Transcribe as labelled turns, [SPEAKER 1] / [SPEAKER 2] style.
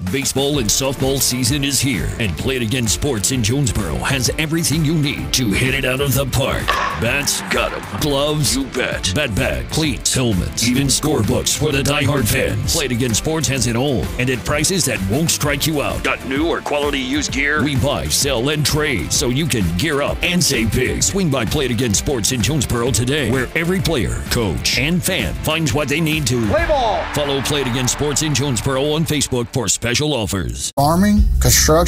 [SPEAKER 1] Baseball and softball season is here, and Play It Again Sports in Jonesboro has everything you need to hit it out of the park. Bats? Got 'em. Gloves? You bet. Bat bag, cleats, helmets, even scorebooks for the diehard fans. Play It Again Sports has it all, and at prices that won't strike you out. Got new or quality used gear? We buy, sell, and trade, so you can gear up and save big. Swing by Play It Again Sports in Jonesboro today, where every player, coach, and fan finds what they need to
[SPEAKER 2] play ball.
[SPEAKER 1] Follow Play It Again Sports in Jonesboro on Facebook for special offers.
[SPEAKER 3] Farming, construction,